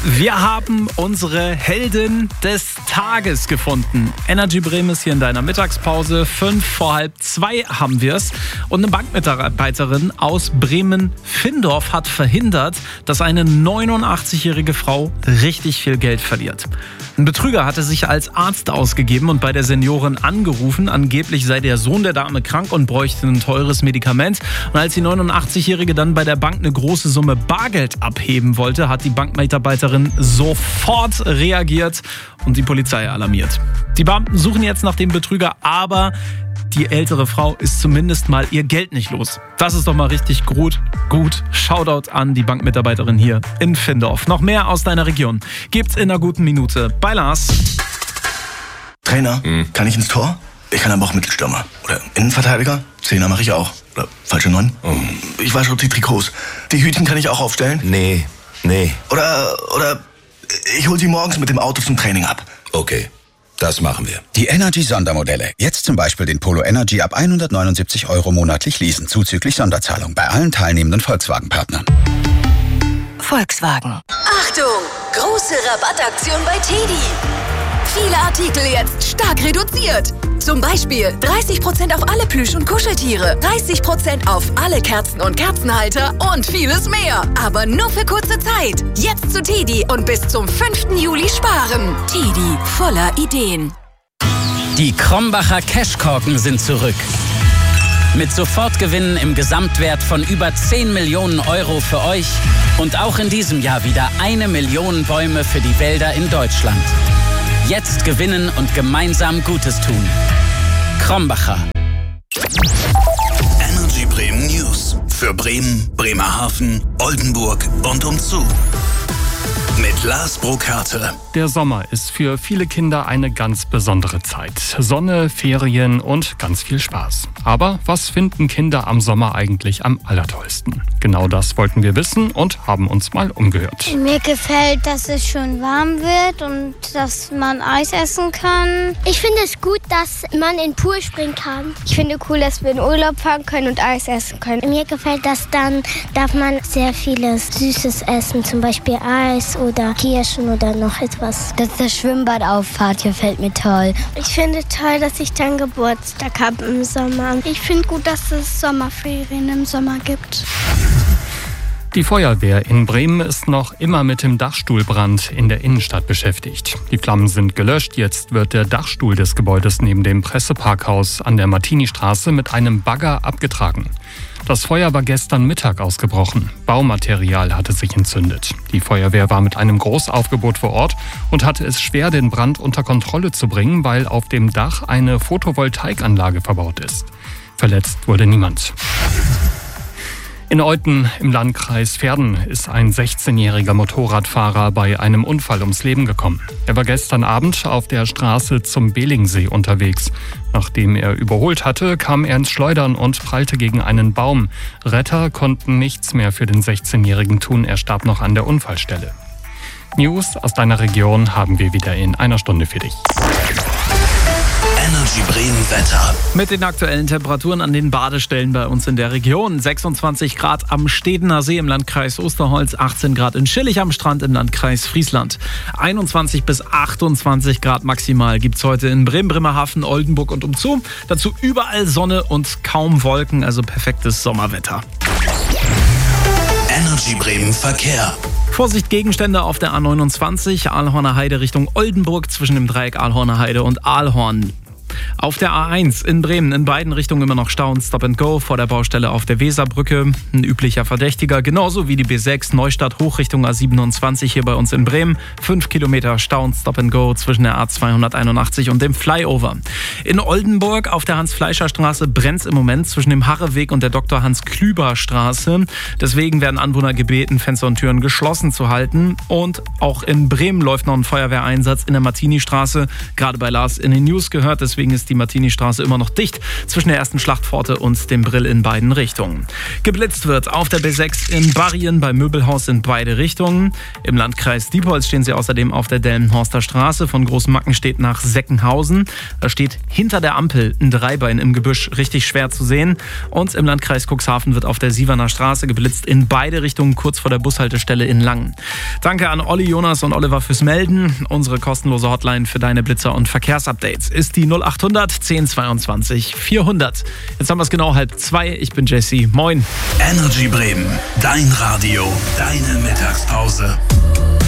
Wir haben unsere Heldin des Tages gefunden. Energy Bremen ist hier in deiner Mittagspause. 1:45 haben wir es. Und eine Bankmitarbeiterin aus Bremen-Findorf hat verhindert, dass eine 89-jährige Frau richtig viel Geld verliert. Ein Betrüger hatte sich als Arzt ausgegeben und bei der Seniorin angerufen. Angeblich sei der Sohn der Dame krank und bräuchte ein teures Medikament. Und als die 89-Jährige dann bei der Bank eine große Summe Bargeld abheben wollte, hat die Bankmitarbeiterin sofort reagiert und die Polizei alarmiert. Die Beamten suchen jetzt nach dem Betrüger, aber die ältere Frau ist zumindest mal ihr Geld nicht los. Das ist doch mal richtig gut. Shoutout an die Bankmitarbeiterin hier in Findorf. Noch mehr aus deiner Region gibt's in einer guten Minute bei Lars. Trainer, kann ich ins Tor? Ich kann aber auch Mittelstürmer. Oder Innenverteidiger? Zehner mache ich auch. Oder falsche 9? Ich wasche die Trikots. Die Hütchen kann ich auch aufstellen? Nee. Oder ich hol sie morgens mit dem Auto zum Training ab. Okay, das machen wir. Die Energy-Sondermodelle. Jetzt zum Beispiel den Polo Energy ab 179 € monatlich leasen, zuzüglich Sonderzahlung bei allen teilnehmenden Volkswagen-Partnern. Volkswagen. Achtung! Große Rabattaktion bei TEDi. Viele Artikel jetzt stark reduziert. Zum Beispiel 30% auf alle Plüsch- und Kuscheltiere, 30% auf alle Kerzen und Kerzenhalter und vieles mehr. Aber nur für kurze Zeit. Jetzt zu TEDi und bis zum 5. Juli sparen. TEDi, voller Ideen. Die Krombacher Cashkorken sind zurück. Mit Sofortgewinnen im Gesamtwert von über 10 Millionen € für euch und auch in diesem Jahr wieder 1 Million Bäume für die Wälder in Deutschland. Jetzt gewinnen und gemeinsam Gutes tun. Krombacher. Energy Bremen News. Für Bremen, Bremerhaven, Oldenburg und umzu. Mit Lars Burkhardt. Der Sommer ist für viele Kinder eine ganz besondere Zeit. Sonne, Ferien und ganz viel Spaß. Aber was finden Kinder am Sommer eigentlich am allertollsten? Genau das wollten wir wissen und haben uns mal umgehört. Mir gefällt, dass es schon warm wird und dass man Eis essen kann. Ich finde es gut, dass man in den Pool springen kann. Ich finde cool, dass wir in Urlaub fahren können und Eis essen können. Mir gefällt, dass dann darf man sehr vieles Süßes essen, zum Beispiel Eis oder Kirschen oder noch etwas. Dass das Schwimmbad auffahrt, gefällt mir toll. Ich finde toll, dass ich dann Geburtstag habe im Sommer. Ich finde gut, dass es Sommerferien im Sommer gibt. Die Feuerwehr in Bremen ist noch immer mit dem Dachstuhlbrand in der Innenstadt beschäftigt. Die Flammen sind gelöscht, jetzt wird der Dachstuhl des Gebäudes neben dem Presseparkhaus an der Martini-Straße mit einem Bagger abgetragen. Das Feuer war gestern Mittag ausgebrochen. Baumaterial hatte sich entzündet. Die Feuerwehr war mit einem Großaufgebot vor Ort und hatte es schwer, den Brand unter Kontrolle zu bringen, weil auf dem Dach eine Photovoltaikanlage verbaut ist. Verletzt wurde niemand. In Euthen im Landkreis Verden ist ein 16-jähriger Motorradfahrer bei einem Unfall ums Leben gekommen. Er war gestern Abend auf der Straße zum Belingsee unterwegs. Nachdem er überholt hatte, kam er ins Schleudern und prallte gegen einen Baum. Retter konnten nichts mehr für den 16-Jährigen tun, er starb noch an der Unfallstelle. News aus deiner Region haben wir wieder in einer Stunde für dich. Energy Bremen Wetter. Mit den aktuellen Temperaturen an den Badestellen bei uns in der Region. 26 Grad am Stedener See im Landkreis Osterholz, 18 Grad in Schillig am Strand im Landkreis Friesland. 21 bis 28 Grad maximal gibt's heute in Bremen, Bremerhaven, Oldenburg und umzu. Dazu überall Sonne und kaum Wolken, also perfektes Sommerwetter. Energy Bremen Verkehr. Vorsicht, Gegenstände auf der A29, Aalhorner Heide Richtung Oldenburg zwischen dem Dreieck Aalhorner Heide und Aalhorn. Auf der A1 in Bremen in beiden Richtungen immer noch Stau und Stop and Go vor der Baustelle auf der Weserbrücke. Ein üblicher Verdächtiger, genauso wie die B6 Neustadt hoch Richtung A27 hier bei uns in Bremen. 5 Kilometer Stau und Stop and Go zwischen der A281 und dem Flyover. In Oldenburg auf der Hans-Fleischer-Straße brennt im Moment zwischen dem Harreweg und der Dr. Hans-Klüber-Straße. Deswegen werden Anwohner gebeten, Fenster und Türen geschlossen zu halten. Und auch in Bremen läuft noch ein Feuerwehreinsatz in der Martini-Straße. Gerade bei Lars in den News gehört, deswegen Deswegen ist die Martini-Straße immer noch dicht zwischen der ersten Schlachtpforte und dem Brill in beiden Richtungen. Geblitzt wird auf der B6 in Barrien bei Möbelhaus in beide Richtungen. Im Landkreis Diepholz stehen sie außerdem auf der Delmenhorster Straße von Großmackenstedt nach Seckenhausen. Da steht hinter der Ampel ein Dreibein im Gebüsch, richtig schwer zu sehen. Und im Landkreis Cuxhaven wird auf der Sieverner Straße geblitzt in beide Richtungen kurz vor der Bushaltestelle in Langen. Danke an Olli, Jonas und Oliver fürs Melden. Unsere kostenlose Hotline für deine Blitzer und Verkehrsupdates ist die 0800 1022 400. Jetzt haben wir es genau 1:30. Ich bin Jesse. Moin. Energy Bremen. Dein Radio. Deine Mittagspause.